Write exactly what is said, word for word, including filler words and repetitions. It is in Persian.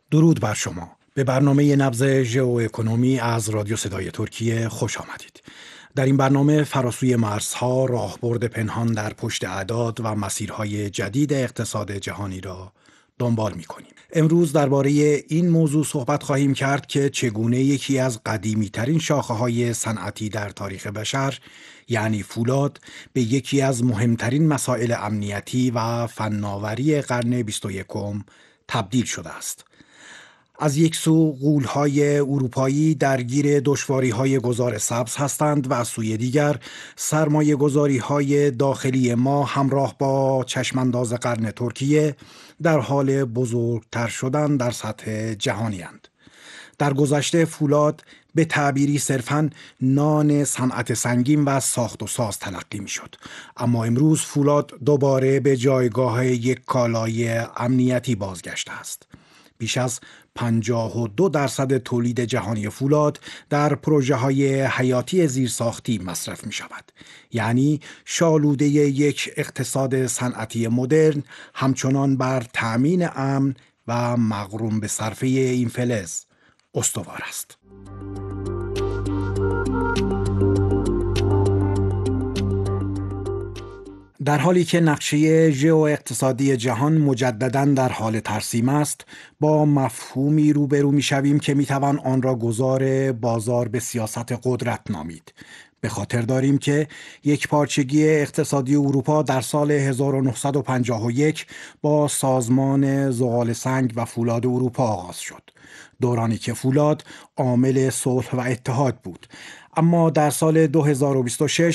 درود بر شما. به برنامه نبض ژئواکونومی از رادیو صدای ترکیه خوش آمدید. در این برنامه فراسوی مرزها، راهبرد پنهان در پشت اعداد و مسیرهای جدید اقتصاد جهانی را دنبال می‌کنیم. امروز درباره این موضوع صحبت خواهیم کرد که چگونه یکی از قدیمی‌ترین شاخه‌های صنعتی در تاریخ بشر، یعنی فولاد، به یکی از مهمترین مسائل امنیتی و فناوری قرن بیست و یکم تبدیل شده است. از یک سو غول‌های اروپایی درگیر دشواری‌های گذار سبز هستند و از سوی دیگر سرمایه‌گذاری‌های داخلی ما همراه با چشمانداز قرن ترکیه در حال بزرگتر شدن در سطح جهانی اند. در گذشته فولاد به تعبیری صرفاً نان صنعت سنگین و ساخت و ساز تلقی می شد. اما امروز فولاد دوباره به جایگاه یک کالای امنیتی بازگشته است. بیش از پنجاه و دو درصد تولید جهانی فولاد در پروژه های حیاتی زیرساختی مصرف می شود. یعنی شالوده یک اقتصاد صنعتی مدرن همچنان بر تأمین امن و مغروم به صرفه این فلز استوار است. در حالی که نقشه ژئواقتصادی جهان مجدداً در حال ترسیم است، با مفهومی روبرو می‌شویم که می‌توان آن را گذار بازار به سیاست قدرت نامید. به خاطر داریم که یک پارچگی اقتصادی اروپا در سال هزار و نهصد و پنجاه و یک با سازمان زغال سنگ و فولاد اروپا آغاز شد. دورانی که فولاد عامل صلح و اتحاد بود. اما در سال دو هزار و بیست و شش